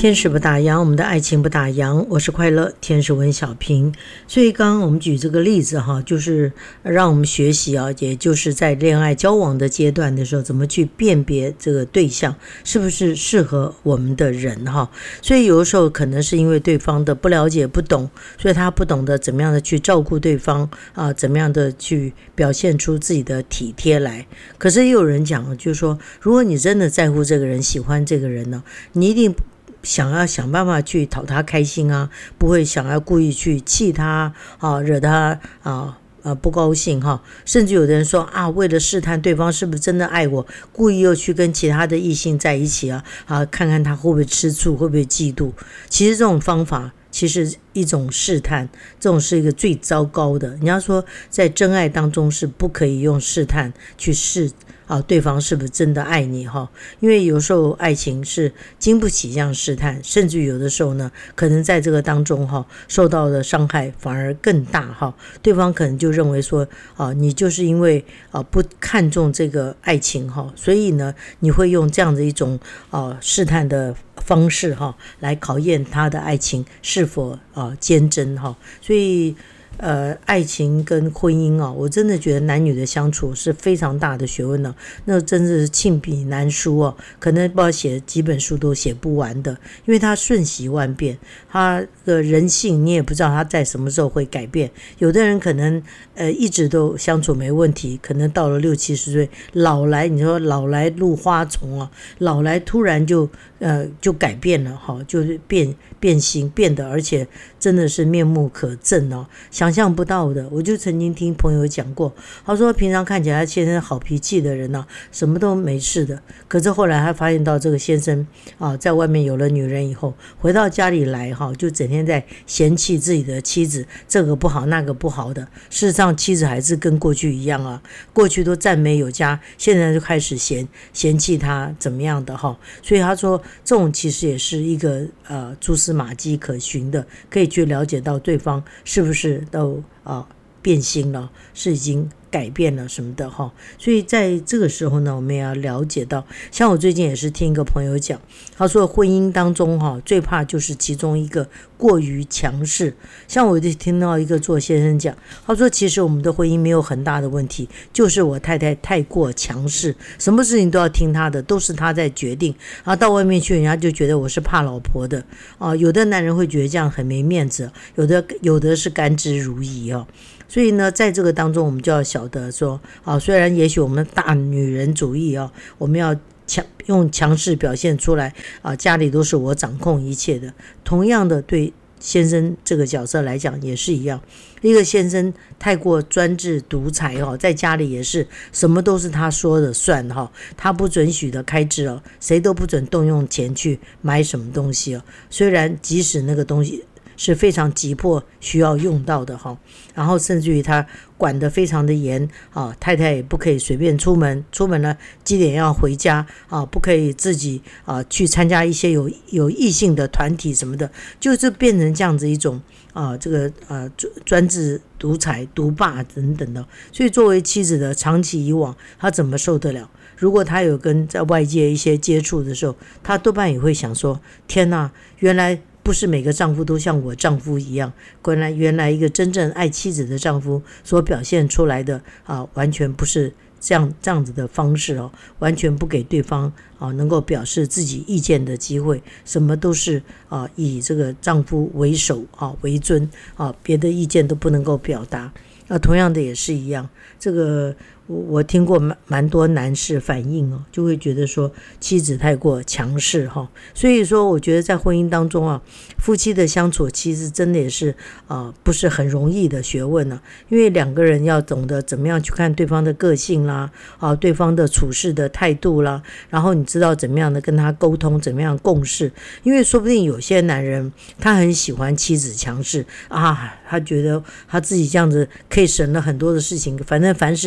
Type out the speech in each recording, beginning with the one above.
天使不打烊，我们的爱情不打烊。我是快乐天使文小平。所以刚刚我们举这个例子就是让我们学习也就是在恋爱交往的阶段的时候，怎么去辨别这个对象是不是适合我们的人所以有的时候可能是因为对方的不了解不懂，所以他不懂得怎么样的去照顾对方怎么样的去表现出自己的体贴来。可是也有人讲就是说，如果你真的在乎这个人，喜欢这个人呢，你一定想办法去讨他开心不会想要故意去气他惹他不高兴甚至有的人说为了试探对方是不是真的爱我，故意又去跟其他的异性在一起看看他会不会吃醋，会不会嫉妒。其实这种方法其实一种试探，这种是一个最糟糕的。人家说在真爱当中是不可以用试探去试对方是不是真的爱你因为有时候爱情是经不起这样试探，甚至有的时候呢，可能在这个当中受到的伤害反而更大对方可能就认为说你就是因为不看重这个爱情所以呢你会用这样的一种试探的方式来考验他的爱情是否坚贞所以爱情跟婚姻我真的觉得男女的相处是非常大的学问那真是罄笔难书可能不知道写几本书都写不完的，因为它瞬息万变，他的人性你也不知道他在什么时候会改变。有的人可能一直都相处没问题，可能到了60-70岁老来，你说老来入花丛老来突然就改变了就是变形变得，而且真的是面目可憎想象不到的。我就曾经听朋友讲过，他说平常看起来先生好脾气的人什么都没事的，可是后来他发现到这个先生在外面有了女人以后，回到家里来就整天在嫌弃自己的妻子，这个不好那个不好的。事实上妻子还是跟过去一样过去都赞美有加，现在就开始嫌弃他怎么样的所以他说这种其实也是一个蛛丝马迹可循的，可以去了解到对方是不是都变心了，是已经改变了什么的所以在这个时候呢，我们也要了解到，像我最近也是听一个朋友讲，他说婚姻当中最怕就是其中一个过于强势。像我就听到一个做先生讲，他说其实我们的婚姻没有很大的问题，就是我太太太过强势，什么事情都要听她的，都是她在决定到外面去人家就觉得我是怕老婆的有的男人会觉得这样很没面子，有的是甘之如饴所以呢在这个当中我们就要晓得说虽然也许我们大女人主义我们要用强势表现出来家里都是我掌控一切的，同样的对先生这个角色来讲也是一样。一个先生太过专制独裁在家里也是什么都是他说的算他不准许的开支谁都不准动用钱去买什么东西虽然即使那个东西是非常急迫需要用到的然后甚至于他管得非常的严太太也不可以随便出门了几点要回家不可以自己去参加一些有异性的团体什么的，就是变成这样子一种这个专制独裁独霸等等的。所以作为妻子的长期以往，他怎么受得了？如果他有跟在外界一些接触的时候，他多半也会想说，天哪，原来不是每个丈夫都像我丈夫一样，原来一个真正爱妻子的丈夫所表现出来的完全不是这样子的方式完全不给对方能够表示自己意见的机会，什么都是以这个丈夫为首为尊别的意见都不能够表达。同样的也是一样，这个我听过蛮多男士反映就会觉得说妻子太过强势所以说我觉得在婚姻当中夫妻的相处其实真的也是不是很容易的学问因为两个人要懂得怎么样去看对方的个性啦对方的处事的态度啦，然后你知道怎么样的跟他沟通，怎么样共事。因为说不定有些男人他很喜欢妻子强势他觉得他自己这样子可以省了很多的事情，反正凡事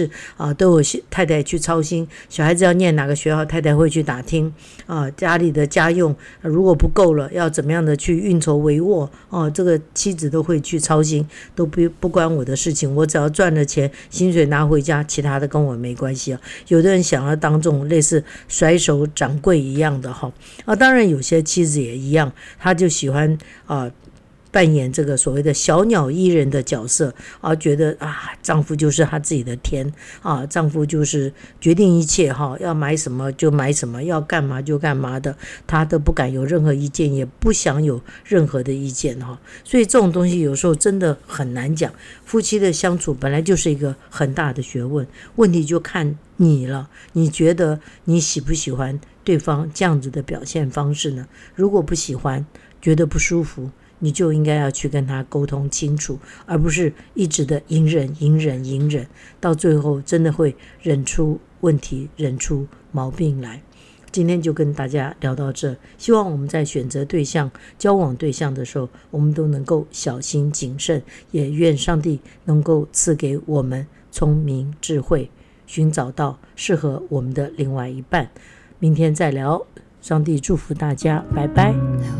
都有太太去操心，小孩子要念哪个学校，太太会去打听家里的家用如果不够了，要怎么样的去运筹帷幄这个妻子都会去操心，都不关我的事情，我只要赚了钱，薪水拿回家，其他的跟我没关系有的人想要当这种类似甩手掌柜一样的当然有些妻子也一样，他就喜欢扮演这个所谓的小鸟依人的角色觉得丈夫就是他自己的天丈夫就是决定一切要买什么就买什么，要干嘛就干嘛的，他都不敢有任何意见，也不想有任何的意见所以这种东西有时候真的很难讲。夫妻的相处本来就是一个很大的学问，问题就看你了，你觉得你喜不喜欢对方这样子的表现方式呢？如果不喜欢，觉得不舒服，你就应该要去跟他沟通清楚，而不是一直的隐忍，到最后真的会忍出问题，忍出毛病来。今天就跟大家聊到这，希望我们在选择对象、交往对象的时候，我们都能够小心谨慎，也愿上帝能够赐给我们聪明智慧，寻找到适合我们的另外一半。明天再聊，上帝祝福大家，拜拜。